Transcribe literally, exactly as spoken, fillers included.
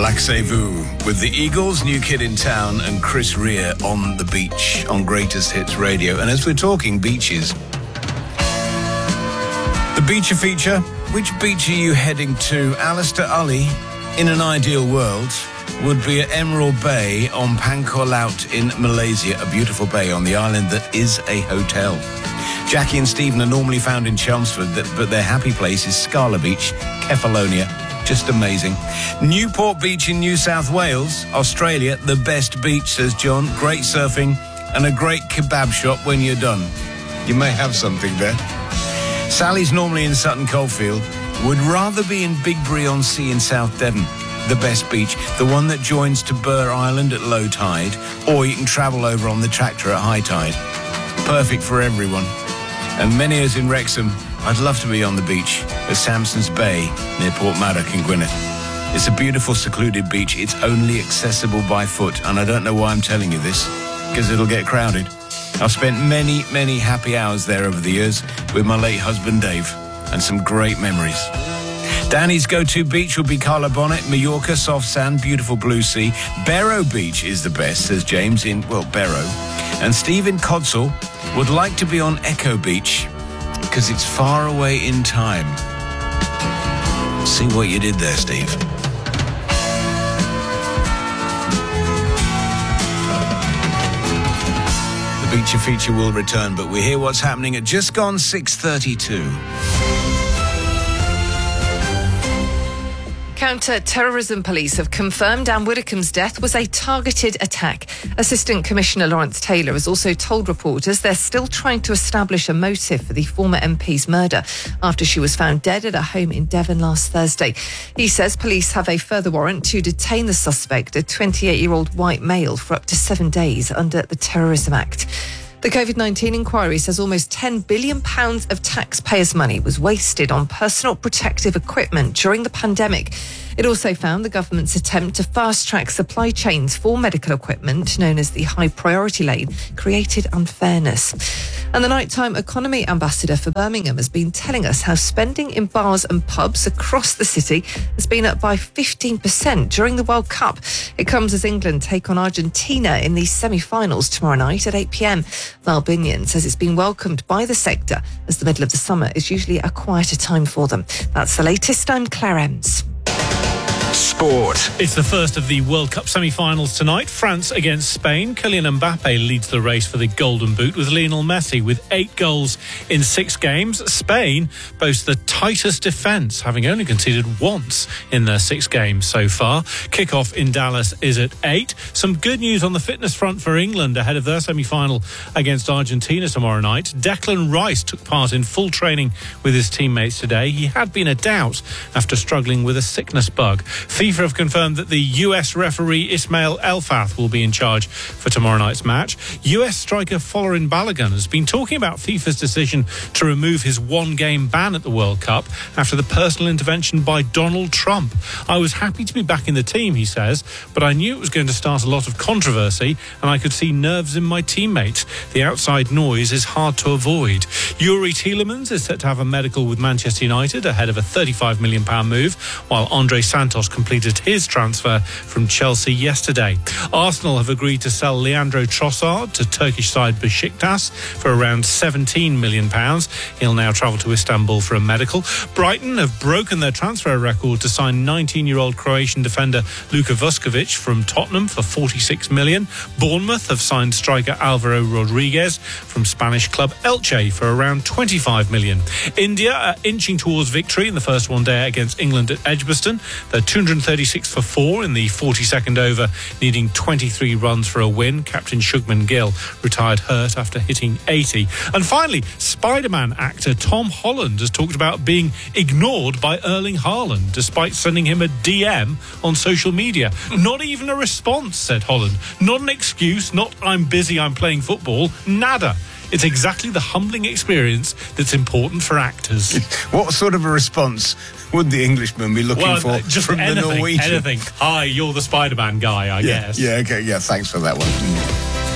Relaxez-vous with the Eagles, New Kid in Town, and Chris Rea on the beach on Greatest Hits Radio. And as we're talking beaches, the Beacher feature, which beach are you heading to? Alistair Ully, in an ideal world, would be at Emerald Bay on Pankor Laut in Malaysia, a beautiful bay on the island that is a hotel. Jackie and Stephen are normally found in Chelmsford, but their happy place is Scala Beach, Kefalonia. Just amazing. Newport Beach in New South Wales, Australia, the best beach, says John. Great surfing and a great kebab shop when you're done. You may have something there. Sally's normally in Sutton Coldfield, would rather be in Bigbury-on-Sea in South Devon, the best beach, the one that joins to Burr Island at low tide, or you can travel over on the tractor at high tide. Perfect for everyone. And many as in Wrexham, I'd love to be on the beach at Samson's Bay near Portmaddock in Gwynedd. It's a beautiful, secluded beach. It's only accessible by foot, and I don't know why I'm telling you this, because it'll get crowded. I've spent many, many happy hours there over the years with my late husband, Dave, and some great memories. Danny's go-to beach will be Carla Bonnet, Mallorca, soft sand, beautiful blue sea. Barrow Beach is the best, says James in, well, Barrow. And Steve in Codsall would like to be on Echo Beach because it's far away in time. See what you did there, Steve. The Beacher feature will return, but we hear what's happening at just gone six thirty-two. Counter-terrorism police have confirmed Anne Widdecombe's death was a targeted attack. Assistant Commissioner Lawrence Taylor has also told reporters they're still trying to establish a motive for the former M P's murder after she was found dead at her home in Devon last Thursday. He says police have a further warrant to detain the suspect, a twenty-eight-year-old white male, for up to seven days under the Terrorism Act. The COVID nineteen inquiry says almost ten billion pounds of taxpayers' money was wasted on personal protective equipment during the pandemic. It also found the government's attempt to fast-track supply chains for medical equipment, known as the High Priority Lane, created unfairness. And the nighttime economy ambassador for Birmingham has been telling us how spending in bars and pubs across the city has been up by fifteen percent during the World Cup. It comes as England take on Argentina in the semi-finals tomorrow night at eight p.m. Val Binion says it's been welcomed by the sector as the middle of the summer is usually a quieter time for them. That's the latest. I'm Claire Ems. Sport. It's the first of the World Cup semi-finals tonight. France against Spain. Kylian Mbappe leads the race for the Golden Boot with Lionel Messi with eight goals in six games. Spain boasts the tightest defence, having only conceded once in their six games so far. Kickoff in Dallas is at eight. Some good news on the fitness front for England ahead of their semi-final against Argentina tomorrow night. Declan Rice took part in full training with his teammates today. He had been a doubt after struggling with a sickness bug. FIFA have confirmed that the U S referee Ismail Elfath will be in charge for tomorrow night's match. U S striker Folarin Balogun has been talking about FIFA's decision to remove his one-game ban at the World Cup after the personal intervention by Donald Trump. I was happy to be back in the team, he says, but I knew it was going to start a lot of controversy and I could see nerves in my teammates. The outside noise is hard to avoid. Yuri Tielemans is set to have a medical with Manchester United ahead of a thirty-five million pounds move, while Andre Santos completed his transfer from Chelsea yesterday. Arsenal have agreed to sell Leandro Trossard to Turkish side Besiktas for around seventeen million pounds. He'll now travel to Istanbul for a medical. Brighton have broken their transfer record to sign nineteen-year-old Croatian defender Luka Vuskovic from Tottenham for forty-six million pounds. Bournemouth have signed striker Alvaro Rodriguez from Spanish club Elche for around twenty-five million pounds. India are inching towards victory in the first one-day against England at Edgbaston. They're two hundred thirty-six for four in the forty-second over, needing twenty-three runs for a win. Captain Shubman Gill retired hurt after hitting eighty. And finally, Spider-Man actor Tom Holland has talked about being ignored by Erling Haaland despite sending him a D M on social media. Not even a response, said Holland. Not an excuse, not I'm busy, I'm playing football. Nada. It's exactly the humbling experience that's important for actors. What sort of a response would the Englishman be looking well, for just from anything, the Norwegian? Anything. Hi, you're the Spider-Man guy, I yeah, guess. Yeah, okay, yeah, thanks for that one.